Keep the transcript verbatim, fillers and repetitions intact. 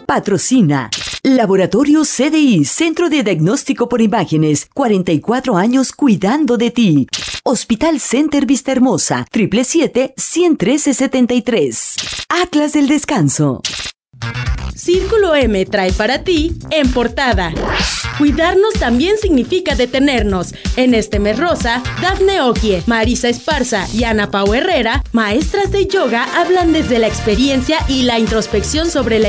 patrocina. Laboratorio C D I, Centro de Diagnóstico por Imágenes, cuarenta y cuatro años cuidando de ti. Hospital Center Vista Hermosa, siete siete siete, uno tres siete tres. Atlas del Descanso. Círculo M trae para ti En Portada. Cuidarnos también significa detenernos. En este mes rosa, Dafne Okie, Marisa Esparza y Ana Pau Herrera, maestras de yoga, hablan desde la experiencia y la introspección sobre la